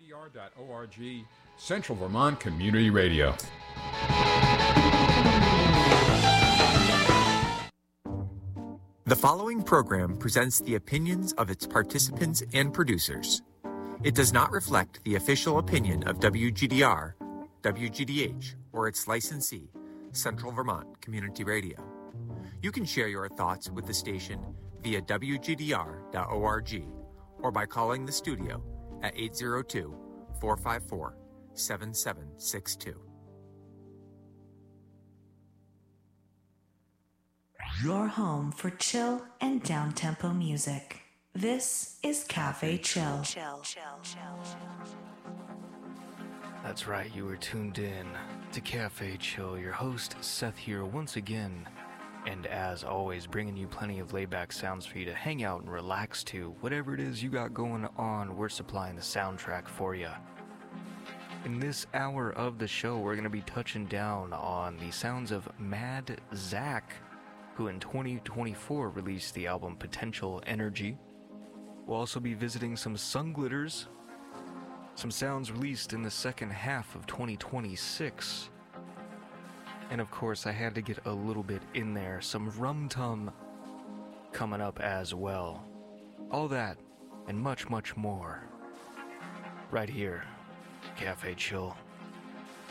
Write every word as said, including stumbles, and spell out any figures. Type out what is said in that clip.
D R dot org, Central Vermont Community Radio. The following program presents the opinions of its participants and producers. It does not reflect the official opinion of W G D R, W G D H, or its licensee, Central Vermont Community Radio. You can share your thoughts with the station via W G D R dot org or by calling the studio at eight zero two, four five four, seven seven six two. Your home for chill and down-tempo music. This is Cafe Chill. Chill, chill, chill. That's right, you were tuned in to Cafe Chill. Your host, Seth, here once again. And as always, bringing you plenty of laid-back sounds for you to hang out and relax to. Whatever it is you got going on, we're supplying the soundtrack for you. In this hour of the show, we're going to be touching down on the sounds of Mad Zach, who in twenty twenty-four released the album Potential Energy. We'll also be visiting some Sunglitters, some sounds released in the second half of twenty twenty-six. And of course, I had to get a little bit in there, some Rum Tum coming up as well. All that and much, much more right here, Cafe Chill.